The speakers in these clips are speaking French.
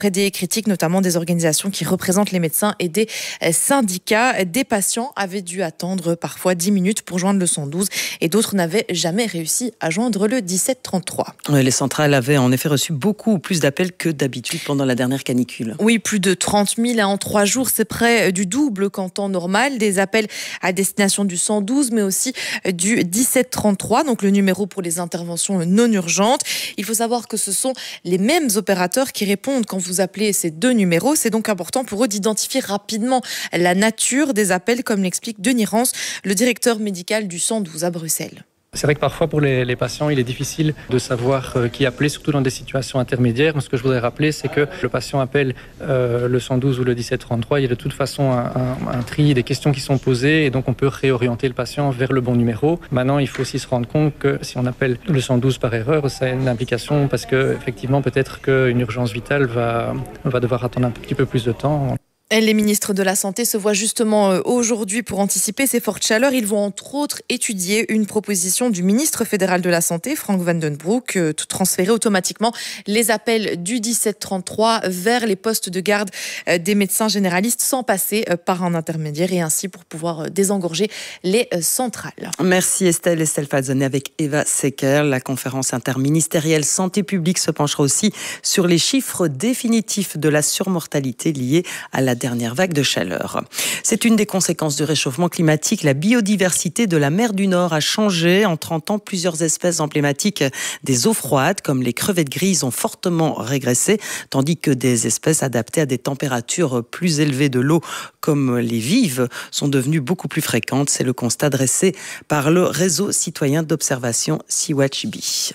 des critiques, notamment des organisations qui représentent les médecins et des syndicats. Des patients avaient dû attendre parfois 10 minutes pour joindre le 112 et d'autres n'avaient jamais réussi à joindre le 1733. Les centrales avaient en effet reçu beaucoup plus d'appels que d'habitude pendant la dernière canicule. Oui, plus de 30 000 en 3 jours, c'est près du double qu'en temps normal. Des appels à destination du 112, mais aussi du 1733, donc le numéro pour les interventions non urgentes. Il faut savoir que ce sont les mêmes opérateurs qui répondent quand vous appelez ces deux numéros. C'est donc important pour eux d'identifier rapidement la nature des appels, comme l'explique Denis Rance, le directeur médical du 112 à Bruxelles. C'est vrai que parfois pour les patients, il est difficile de savoir qui appeler, surtout dans des situations intermédiaires. Ce que je voudrais rappeler, c'est que le patient appelle le 112 ou le 1733. Il y a de toute façon un tri des questions qui sont posées et donc on peut réorienter le patient vers le bon numéro. Maintenant, il faut aussi se rendre compte que si on appelle le 112 par erreur, ça a une implication parce que effectivement, peut-être qu'une urgence vitale va devoir attendre un petit peu plus de temps. Les ministres de la Santé se voient justement aujourd'hui pour anticiper ces fortes chaleurs. Ils vont entre autres étudier une proposition du ministre fédéral de la Santé, Frank Van Den Broek, transférer automatiquement les appels du 1733 vers les postes de garde des médecins généralistes sans passer par un intermédiaire et ainsi pour pouvoir désengorger les centrales. Merci Estelle Falzonet avec Eva Secker. La conférence interministérielle santé publique se penchera aussi sur les chiffres définitifs de la surmortalité liée à la dernière vague de chaleur. C'est une des conséquences du réchauffement climatique. La biodiversité de la mer du Nord a changé. En 30 ans, plusieurs espèces emblématiques des eaux froides, comme les crevettes grises, ont fortement régressé, tandis que des espèces adaptées à des températures plus élevées de l'eau, comme les vives, sont devenues beaucoup plus fréquentes. C'est le constat dressé par le réseau citoyen d'observation Sea-Watch-B.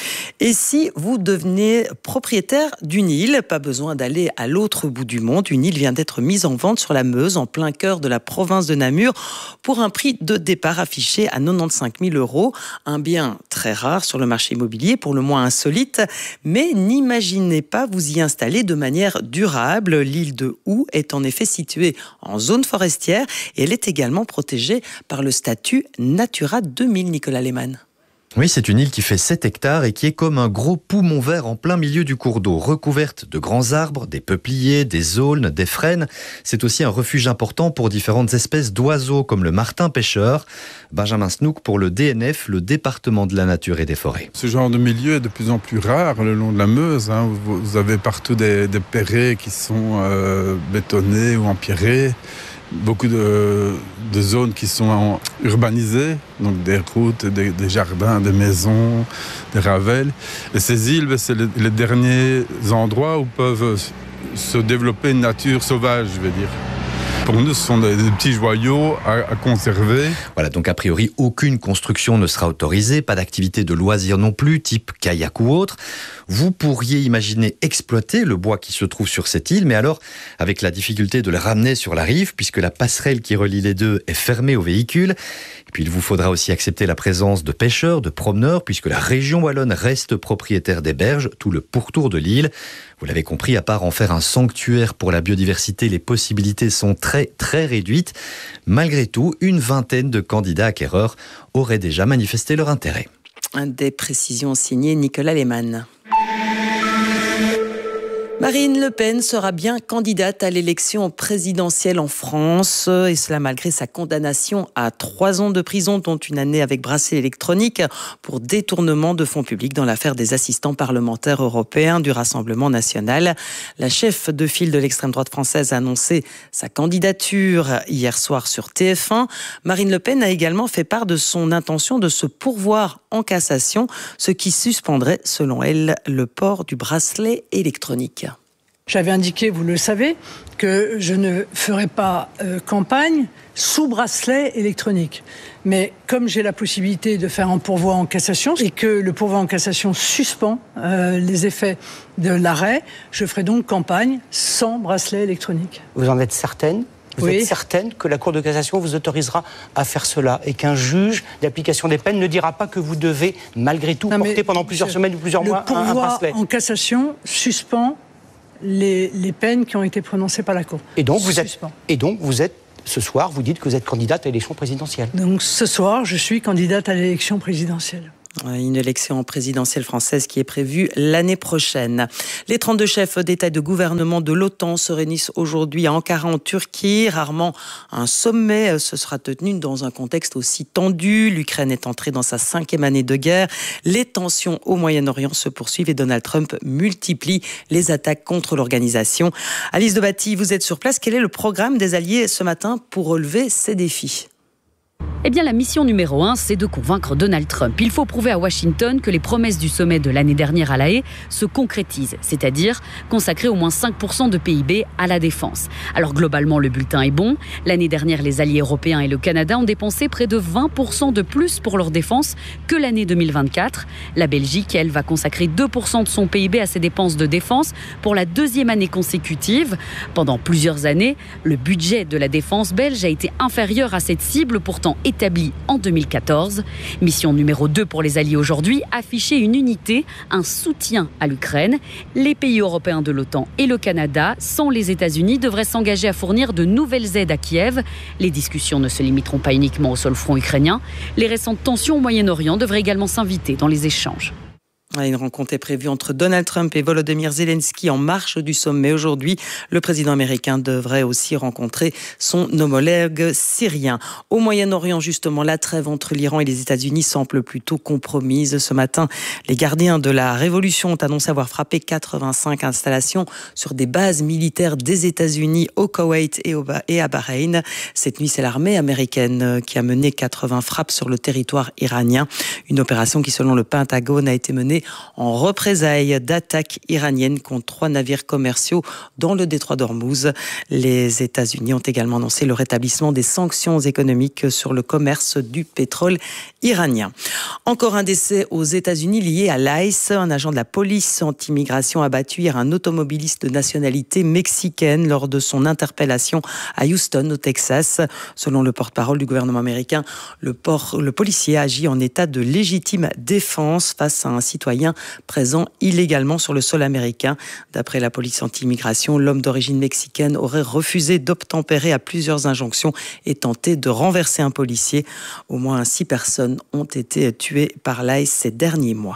Et si vous devenez propriétaire d'une île, pas besoin d'aller à l'autre bout du monde. Une île vient d'être mise en vente sur la Meuse, en plein cœur de la province de Namur, pour un prix de départ affiché à 95 000 €. Un bien très rare sur le marché immobilier, pour le moins insolite. Mais n'imaginez pas vous y installer de manière durable. L'île de Houx est en effet située en zone forestière et elle est également protégée par le statut Natura 2000, Nicolas Lehmann. Oui, c'est une île qui fait 7 hectares et qui est comme un gros poumon vert en plein milieu du cours d'eau, recouverte de grands arbres, des peupliers, des aulnes, des frênes. C'est aussi un refuge important pour différentes espèces d'oiseaux comme le martin pêcheur. Benjamin Snook pour le DNF, le département de la nature et des forêts. Ce genre de milieu est de plus en plus rare le long de la Meuse. Vous avez partout des perrets qui sont bétonnés ou empierrés. Beaucoup de zones qui sont urbanisées, donc des routes, des jardins, des maisons, des ravelles. Et ces îles, c'est les derniers endroits où peuvent se développer une nature sauvage, je vais dire. Pour nous, ce sont des petits joyaux à conserver. Voilà, donc a priori, aucune construction ne sera autorisée, pas d'activité de loisirs non plus, type kayak ou autre. Vous pourriez imaginer exploiter le bois qui se trouve sur cette île, mais alors avec la difficulté de le ramener sur la rive, puisque la passerelle qui relie les deux est fermée aux véhicules. Et puis il vous faudra aussi accepter la présence de pêcheurs, de promeneurs, puisque la région wallonne reste propriétaire des berges, tout le pourtour de l'île. Vous l'avez compris, à part en faire un sanctuaire pour la biodiversité, les possibilités sont très très réduites. Malgré tout, une vingtaine de candidats acquéreurs auraient déjà manifesté leur intérêt. Des précisions signées Nicolas Lehmann. Marine Le Pen sera bien candidate à l'élection présidentielle en France, et cela malgré sa condamnation à 3 ans de prison, dont une année avec bracelet électronique pour détournement de fonds publics dans l'affaire des assistants parlementaires européens du Rassemblement national. La chef de file de l'extrême droite française a annoncé sa candidature hier soir sur TF1. Marine Le Pen a également fait part de son intention de se pourvoir en cassation, ce qui suspendrait, selon elle, le port du bracelet électronique. J'avais indiqué, vous le savez, que je ne ferai pas campagne sous bracelet électronique. Mais comme j'ai la possibilité de faire un pourvoi en cassation et que le pourvoi en cassation suspend les effets de l'arrêt, je ferai donc campagne sans bracelet électronique. Vous en êtes certaine ? Vous êtes certaine que la Cour de cassation vous autorisera à faire cela et qu'un juge d'application des peines ne dira pas que vous devez malgré tout porter pendant plusieurs semaines ou plusieurs mois un bracelet ? Le pourvoi en cassation suspend les peines qui ont été prononcées par la Cour. Et donc vous êtes, ce soir, vous dites que vous êtes candidate à l'élection présidentielle. Donc ce soir, je suis candidate à l'élection présidentielle. Une élection présidentielle française qui est prévue l'année prochaine. Les 32 chefs d'État et de gouvernement de l'OTAN se réunissent aujourd'hui à Ankara en Turquie. Rarement un sommet se sera tenu dans un contexte aussi tendu. L'Ukraine est entrée dans sa 5e année de guerre. Les tensions au Moyen-Orient se poursuivent et Donald Trump multiplie les attaques contre l'organisation. Alice de Batty, vous êtes sur place. Quel est le programme des Alliés ce matin pour relever ces défis ? Eh bien, la mission numéro 1, c'est de convaincre Donald Trump. Il faut prouver à Washington que les promesses du sommet de l'année dernière à La Haye se concrétisent, c'est-à-dire consacrer au moins 5% de PIB à la défense. Alors globalement, le bulletin est bon. L'année dernière, les alliés européens et le Canada ont dépensé près de 20% de plus pour leur défense que l'année 2024. La Belgique, elle, va consacrer 2% de son PIB à ses dépenses de défense pour la 2e année consécutive. Pendant plusieurs années, le budget de la défense belge a été inférieur à cette cible, pourtant établie en 2014. Mission numéro 2 pour les alliés aujourd'hui, afficher une unité, un soutien à l'Ukraine. Les pays européens de l'OTAN et le Canada, sans les États-Unis, devraient s'engager à fournir de nouvelles aides à Kiev. Les discussions ne se limiteront pas uniquement au seul front ukrainien. Les récentes tensions au Moyen-Orient devraient également s'inviter dans les échanges. Une rencontre est prévue entre Donald Trump et Volodymyr Zelensky en marge du sommet aujourd'hui. Le président américain devrait aussi rencontrer son homologue syrien. Au Moyen-Orient, justement, la trêve entre l'Iran et les États-Unis semble plutôt compromise. Ce matin, les gardiens de la révolution ont annoncé avoir frappé 85 installations sur des bases militaires des États-Unis au Koweït et à Bahreïn. Cette nuit, c'est l'armée américaine qui a mené 80 frappes sur le territoire iranien. Une opération qui, selon le Pentagone, a été menée en représailles d'attaques iraniennes contre 3 navires commerciaux dans le détroit d'Ormuz. Les États-Unis ont également annoncé le rétablissement des sanctions économiques sur le commerce du pétrole iranien. Encore un décès aux États-Unis lié à l'ICE. Un agent de la police anti-immigration a abattu hier un automobiliste de nationalité mexicaine lors de son interpellation à Houston, au Texas. Selon le porte-parole du gouvernement américain, le policier agit en état de légitime défense face à un citoyen présent illégalement sur le sol américain. D'après la police anti-immigration, l'homme d'origine mexicaine aurait refusé d'obtempérer à plusieurs injonctions et tenté de renverser un policier. Au moins 6 personnes ont été tuées par l'ICE ces derniers mois.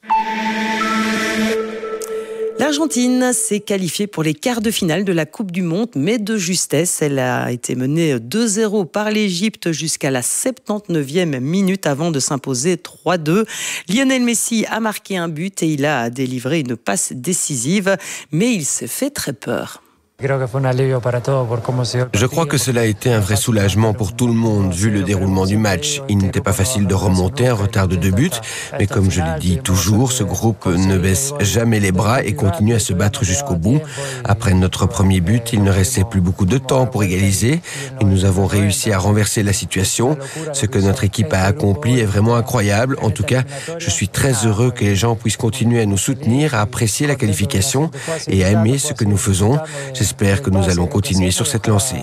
L'Argentine s'est qualifiée pour les quarts de finale de la Coupe du Monde, mais de justesse. Elle a été menée 2-0 par l'Égypte jusqu'à la 79e minute avant de s'imposer 3-2. Lionel Messi a marqué un but et il a délivré une passe décisive, mais il s'est fait très peur. Je crois que cela a été un vrai soulagement pour tout le monde, vu le déroulement du match. Il n'était pas facile de remonter un retard de 2 buts, mais comme je l'ai dit toujours, ce groupe ne baisse jamais les bras et continue à se battre jusqu'au bout. Après notre premier but, il ne restait plus beaucoup de temps pour égaliser, mais nous avons réussi à renverser la situation. Ce que notre équipe a accompli est vraiment incroyable. En tout cas, je suis très heureux que les gens puissent continuer à nous soutenir, à apprécier la qualification et à aimer ce que nous faisons. J'espère que nous allons continuer sur cette lancée.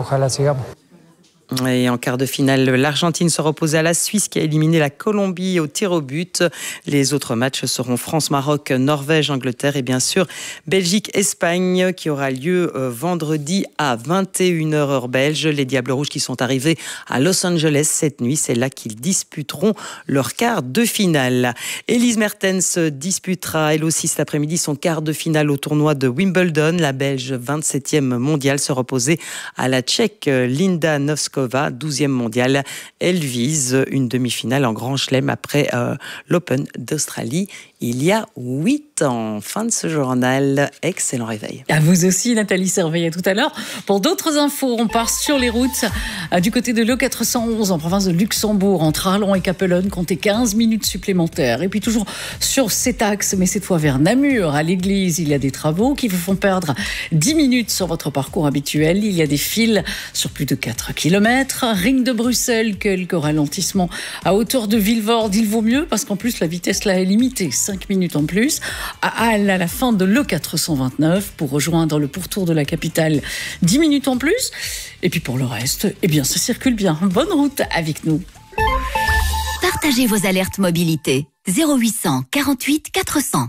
Et en quart de finale, l'Argentine sera opposée à la Suisse qui a éliminé la Colombie au tir au but. Les autres matchs seront France-Maroc, Norvège-Angleterre et bien sûr Belgique-Espagne qui aura lieu vendredi à 21h heure belge. Les Diables Rouges qui sont arrivés à Los Angeles cette nuit, c'est là qu'ils disputeront leur quart de finale. Elise Mertens disputera elle aussi cet après-midi son quart de finale au tournoi de Wimbledon. La Belge 27e mondiale se reposait à la Tchèque Linda Novskova, 12e mondiale. Elle vise une demi-finale en Grand Chelem après l'Open d'Australie il y a 8 ans. Fin de ce journal. Excellent réveil. À vous aussi, Nathalie Serveille, à tout à l'heure. Pour d'autres infos, on part sur les routes du côté de l'E411 en province de Luxembourg, entre Arlon et Capelonne. Comptez 15 minutes supplémentaires. Et puis toujours sur cet axe, mais cette fois vers Namur, à l'église, il y a des travaux qui vous font perdre 10 minutes sur votre parcours habituel. Il y a des files sur plus de 4 km. Ring de Bruxelles, quelques ralentissements à hauteur de Vilvoorde. Il vaut mieux parce qu'en plus la vitesse là est limitée. 5 minutes en plus. À Halle, à la fin de l'E429 pour rejoindre le pourtour de la capitale. 10 minutes en plus. Et puis pour le reste, eh bien ça circule bien. Bonne route avec nous. Partagez vos alertes mobilité. 0800 48 400.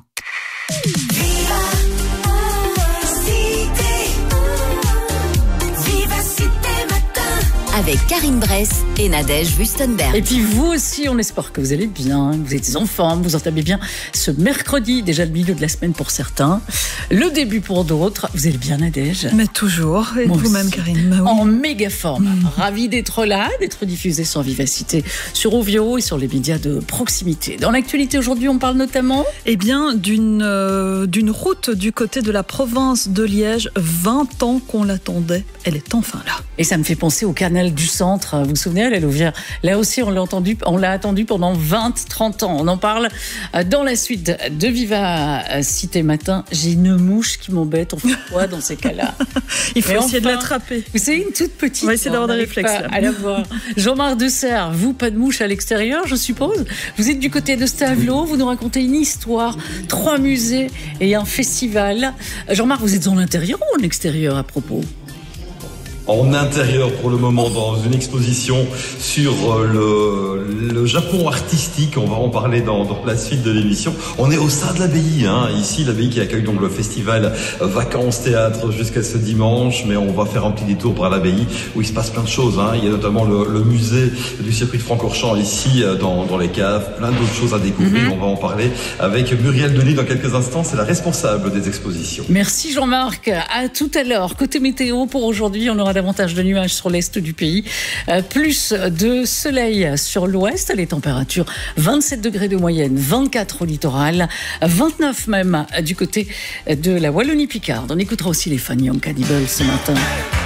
avec Karine Bress et Nadège Wüstenberg. Et puis vous aussi, on espère que vous allez bien, vous êtes en forme, vous entamez bien ce mercredi, déjà le milieu de la semaine pour certains, le début pour d'autres. Vous allez bien, Nadège? Mais toujours, et vous-même, Karine. Bah oui. En méga forme. Ravi d'être là, d'être diffusé sur Vivacité, sur Ovio et sur les médias de proximité. Dans l'actualité aujourd'hui, on parle notamment d'une route du côté de la province de Liège. 20 ans qu'on l'attendait, elle est enfin là. Et ça me fait penser au canal du centre. Vous vous souvenez, la Louvière? Là aussi, on l'a attendu pendant 20-30 ans. On en parle dans la suite de Vivacité Matin. J'ai une mouche qui m'embête. On fait quoi dans ces cas-là? Il faut essayer de l'attraper. Vous savez, une toute petite. On va essayer d'avoir des réflexes. À la voir. Jean-Marc Desserre, vous, pas de mouche à l'extérieur, je suppose. Vous êtes du côté de Stavelot. Vous nous racontez une histoire, 3 musées et un festival. Jean-Marc, vous êtes en intérieur ou en extérieur à propos? En intérieur pour le moment, dans une exposition sur le Japon artistique. On va en parler dans la suite de l'émission. On est au sein de l'abbaye, ici l'abbaye qui accueille donc le festival Vacances Théâtre jusqu'à ce dimanche, mais on va faire un petit détour par l'abbaye où il se passe plein de choses. Il y a notamment le musée du circuit de Francorchamps ici dans les caves, plein d'autres choses à découvrir. On va en parler avec Muriel Denis dans quelques instants, c'est la responsable des expositions. Merci Jean-Marc, à tout à l'heure. Côté météo pour aujourd'hui, on aura davantage de nuages sur l'est du pays, plus de soleil sur l'ouest, les températures 27 degrés de moyenne, 24 au littoral, 29 même du côté de la Wallonie-Picarde. On écoutera aussi les Fun Young Cannibals ce matin.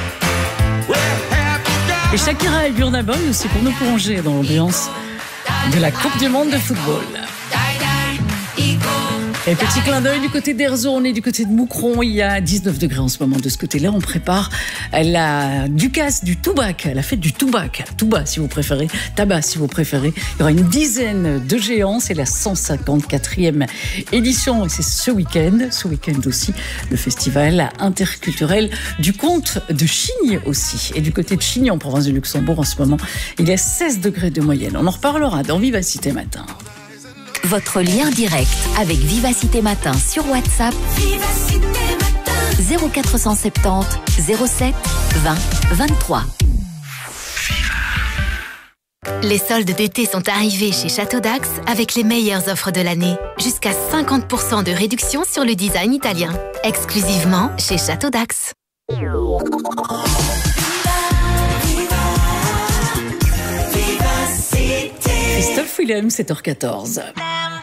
Et Shakira et Burna Boy aussi pour nous plonger dans l'ambiance de la Coupe du Monde de football. Et petit clin d'œil du côté d'Erzo, on est du côté de Moucron, il y a 19 degrés en ce moment de ce côté-là. On prépare la Ducasse du Toubac, la fête du Toubac, Touba si vous préférez, tabac si vous préférez. Il y aura une dizaine de géants, c'est la 154e édition et c'est ce week-end aussi, le festival interculturel du conte de Chignes aussi. Et du côté de Chignes, en province de Luxembourg, en ce moment, il y a 16 degrés de moyenne. On en reparlera dans Vivacité Matin. Votre lien direct avec Vivacité Matin sur WhatsApp. Vivacité Matin 0470 07 20 23. Les soldes d'été sont arrivés chez Château d'Ax avec les meilleures offres de l'année. Jusqu'à 50% de réduction sur le design italien. Exclusivement chez Château d'Ax. Christophe Willem, 7h14.